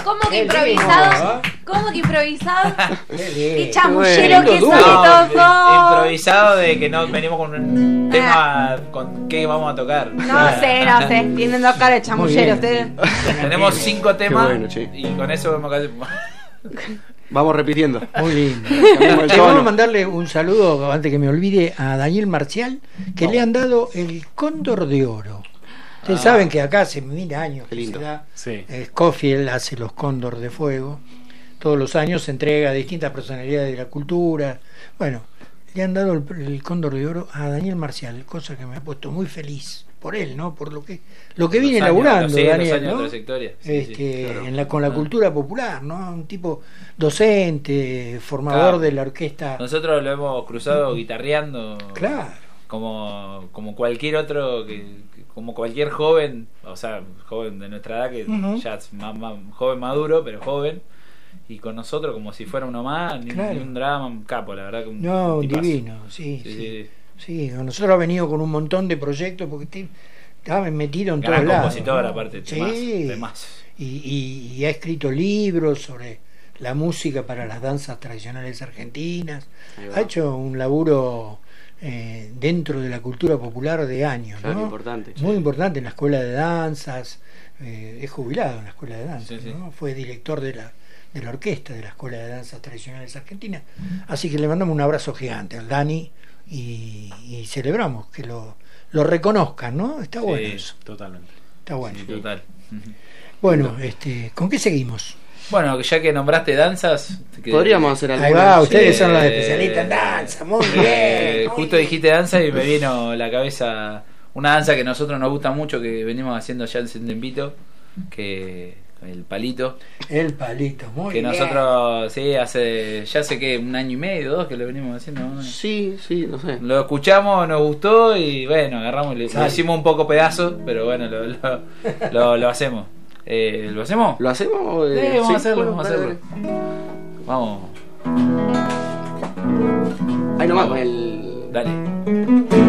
¿Cómo que Qué improvisado? lindo, ¿Cómo que improvisado? Qué ¡Qué chamullero lindo, que duro. son todos! Improvisado de que no venimos con un tema con qué vamos a tocar. No sé. Tienen dos caras de chamullero Muy bien. ustedes. Tenemos 5 temas bueno, che. y con eso vemos casi. Vamos repitiendo. Muy lindo. Cambiamos el Che, vamos tono. a mandarle un saludo, antes que me olvide, a Daniel Marcial, que le han dado el Cóndor de Oro. Ustedes saben que acá hace 1000 años Qué que lindo. se da. Sí. Scofield hace los Cóndor de Fuego. Todos los años se entrega a distintas personalidades de la cultura. Bueno, le han dado el Cóndor de Oro a Daniel Marcial, cosa que me ha puesto muy feliz por él, ¿no? Por lo que viene laburando Daniel, los años ¿no? de trayectoria. Sí, claro. Con la cultura popular, ¿no? Un tipo docente, formador Claro. de la orquesta. Nosotros lo hemos cruzado guitarreando. Claro. Como cualquier otro, como cualquier joven, o sea, joven de nuestra edad, que Ujú. ya es más joven maduro, pero joven. Y con nosotros como si fuera uno más, ni Claro. un drama, un capo, la verdad que No, tipazo. divino, sí, Sí, sí. sí. Sí, nosotros ha venido con un montón de proyectos porque estaba metido en Gran todos lados. compositor, ¿no? aparte, Sí. temazo. Y ha escrito libros sobre la música para las danzas tradicionales argentinas. Ahí va. Ha hecho un laburo dentro de la cultura popular de años, Claro, ¿no? importante. Muy importante en la escuela de danzas. Es jubilado en la escuela de danzas, Sí, sí. ¿no? Fue director de la orquesta de la escuela de danzas tradicionales argentinas. Así que le mandamos un abrazo gigante al Dani y celebramos que lo reconozcan, ¿no? Está Sí. bueno eso, Totalmente. está bueno. Sí, total. Bueno, ¿con qué seguimos? Bueno, ya que nombraste danzas, Podríamos hacer algo. Ahí va, ustedes sí, son los especialistas en danza, muy bien. muy justo bien. dijiste danza y me vino a la cabeza una danza que a nosotros nos gusta mucho, que venimos haciendo ya hace un tiempito, que el palito, El palito, muy que bien. nosotros hace ya sé que 1 año y medio, 2 que lo venimos haciendo, ¿no? Sí, no sé. Lo escuchamos, nos gustó y bueno, agarramos y lo Sale. hicimos un poco pedazo, pero bueno, lo hacemos. ¿Lo hacemos? ¿Lo hacemos? Sí, vamos a hacerlo, bueno, vamos a dale, hacerlo. Vamos, dale. Ahí nomás con el. dale.